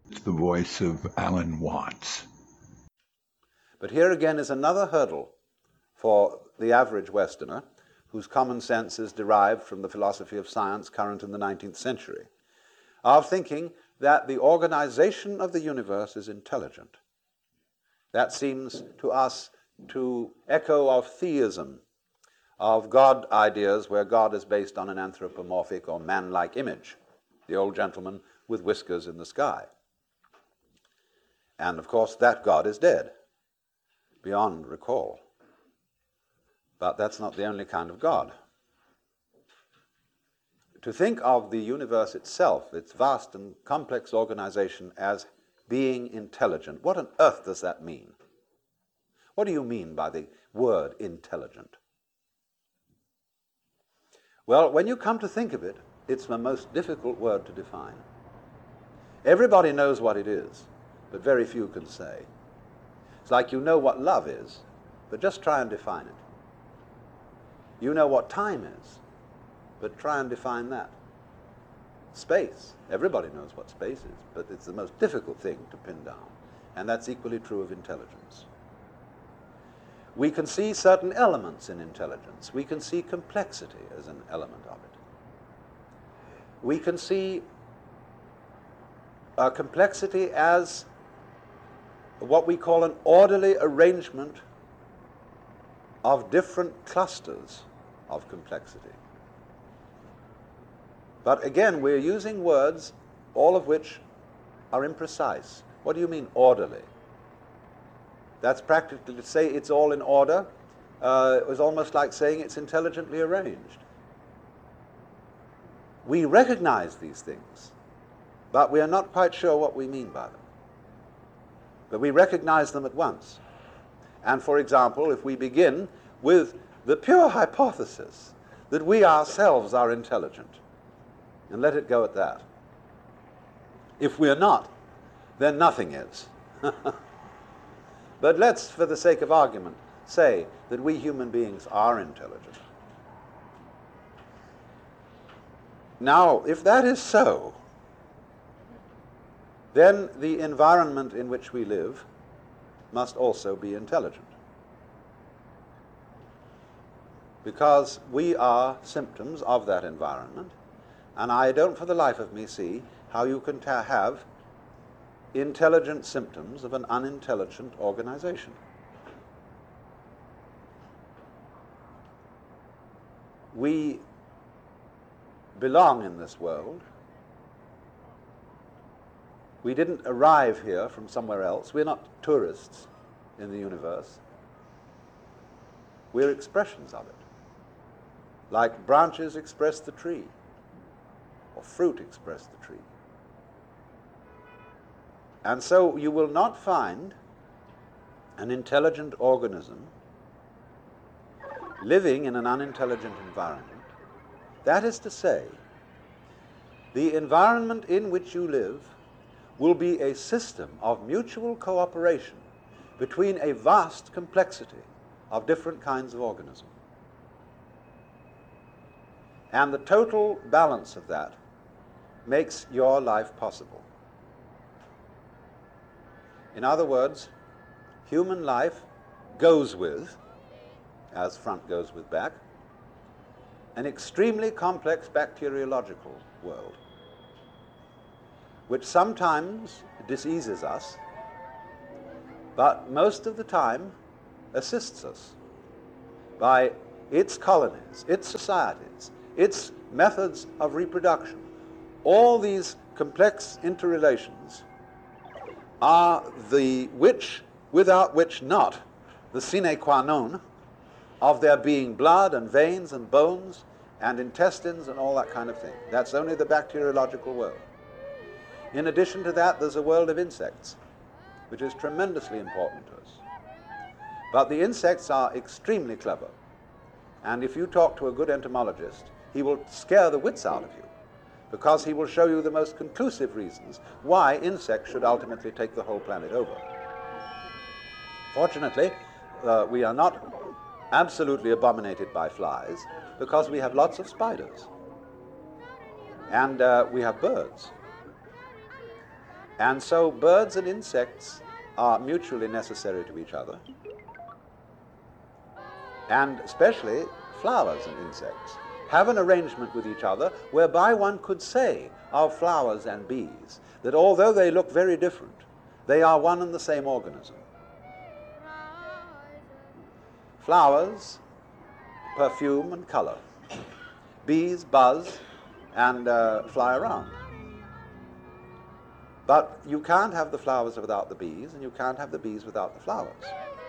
It's the voice of Alan Watts. But here again is another hurdle for the average Westerner whose common sense is derived from the philosophy of science current in the 19th century, of thinking that the organization of the universe is intelligent. That seems to us to echo of theism, of God ideas where God is based on an anthropomorphic or man-like image, the old gentleman with whiskers in the sky. And of course that God is dead, beyond recall. But that's not the only kind of God. To think of the universe itself, its vast and complex organization, as being intelligent, what on earth does that mean? What do you mean by the word intelligent? Well, when you come to think of it, it's the most difficult word to define. Everybody knows what it is, but very few can say. It's like you know what love is, but just try and define it. You know what time is, but try and define that. Space, everybody knows what space is, but it's the most difficult thing to pin down, and that's equally true of intelligence. We can see certain elements in intelligence. We can see complexity as an element of it. We can see complexity as what we call an orderly arrangement of different clusters of complexity. But again, we're using words, all of which are imprecise. What do you mean orderly? That's practically to say it's all in order. It was almost like saying it's intelligently arranged. We recognize these things, but we are not quite sure what we mean by them. But we recognize them at once. And for example, if we begin with the pure hypothesis that we ourselves are intelligent, and let it go at that. If we're not, then nothing is. But let's, for the sake of argument, say that we human beings are intelligent. Now, if that is so, then the environment in which we live must also be intelligent. Because we are symptoms of that environment, and I don't for the life of me see how you can have intelligent symptoms of an unintelligent organization. We belong in this world. We didn't arrive here from somewhere else. We're not tourists in the universe. We're expressions of it. Like branches express the tree, or fruit express the tree. And so you will not find an intelligent organism living in an unintelligent environment. That is to say, the environment in which you live will be a system of mutual cooperation between a vast complexity of different kinds of organisms. And the total balance of that makes your life possible. In other words, human life goes with, as front goes with back, an extremely complex bacteriological world, which sometimes diseases us, but most of the time assists us by its colonies, its societies, its methods of reproduction. All these complex interrelations are the which, without which not, the sine qua non of there being blood and veins and bones and intestines and all that kind of thing. That's only the bacteriological world. In addition to that, there's a world of insects, which is tremendously important to us. But the insects are extremely clever. And if you talk to a good entomologist, he will scare the wits out of you, because he will show you the most conclusive reasons why insects should ultimately take the whole planet over. Fortunately, we are not absolutely abominated by flies, because we have lots of spiders. And we have birds. And so birds and insects are mutually necessary to each other, and especially flowers and insects have an arrangement with each other whereby one could say of flowers and bees that although they look very different, they are one and the same organism. Flowers perfume and color. Bees buzz and fly around. But you can't have the flowers without the bees, and you can't have the bees without the flowers.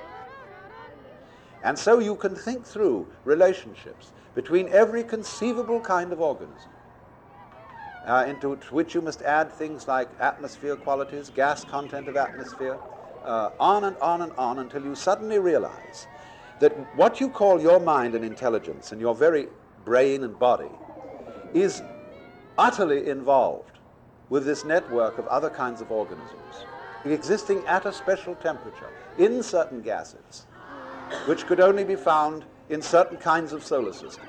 And so you can think through relationships between every conceivable kind of organism, into which you must add things like atmosphere qualities, gas content of atmosphere, on and on and on, until you suddenly realize that what you call your mind and intelligence and your very brain and body is utterly involved with this network of other kinds of organisms existing at a special temperature in certain gases, which could only be found in certain kinds of solar system.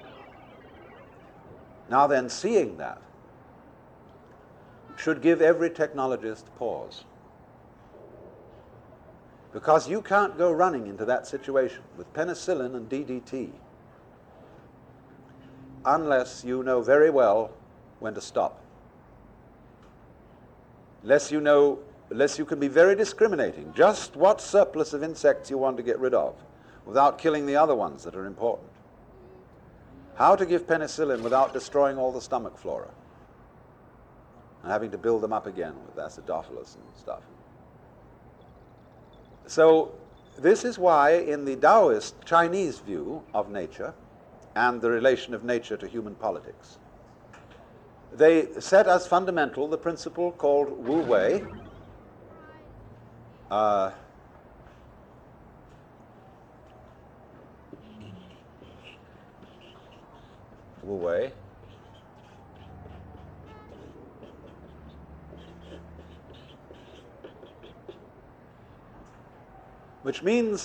Now then, seeing that should give every technologist pause, because you can't go running into that situation with penicillin and DDT unless you know very well when to stop. Unless you can be very discriminating, just what surplus of insects you want to get rid of, without killing the other ones that are important. How to give penicillin without destroying all the stomach flora, and having to build them up again with acidophilus and stuff. So this is why in the Taoist Chinese view of nature and the relation of nature to human politics, they set as fundamental the principle called Wu Wei, Wu Wei, which means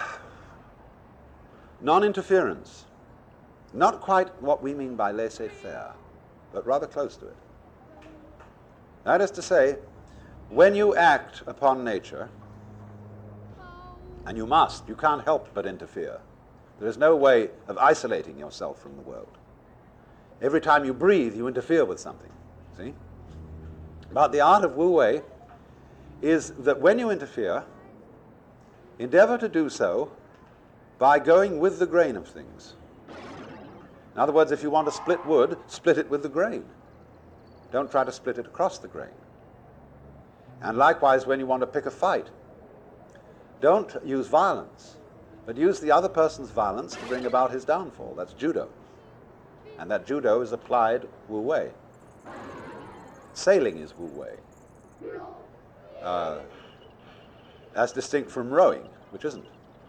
non-interference. Not quite what we mean by laissez-faire, but rather close to it. That is to say, when you act upon nature, and you must, you can't help but interfere. There is no way of isolating yourself from the world. Every time you breathe, you interfere with something, see? But the art of Wu Wei is that when you interfere, endeavor to do so by going with the grain of things. In other words, if you want to split wood, split it with the grain. Don't try to split it across the grain. And likewise, when you want to pick a fight, don't use violence, but use the other person's violence to bring about his downfall. That's judo. And that judo is applied Wu Wei. Sailing is Wu Wei, as distinct from rowing, which isn't.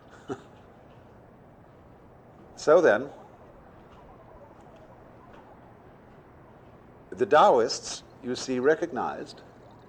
So then, the Taoists, you see, recognized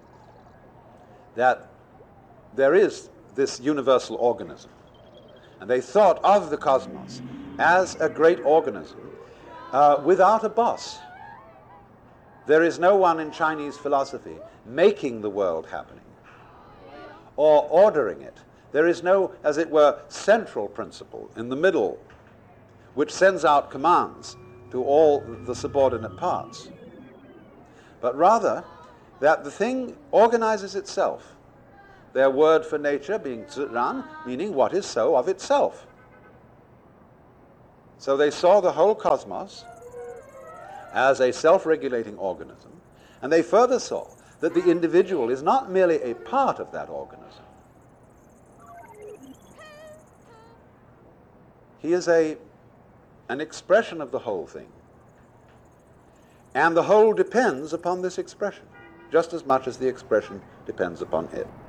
that there is this universal organism. And they thought of the cosmos as a great organism without a boss. There is no one in Chinese philosophy making the world happening or ordering it. There is no, as it were, central principle in the middle which sends out commands to all the subordinate parts. But rather, that the thing organizes itself. Their word for nature being ziran, meaning what is so of itself. So they saw the whole cosmos as a self-regulating organism, and they further saw that the individual is not merely a part of that organism. He is an expression of the whole thing. And the whole depends upon this expression, just as much as the expression depends upon it.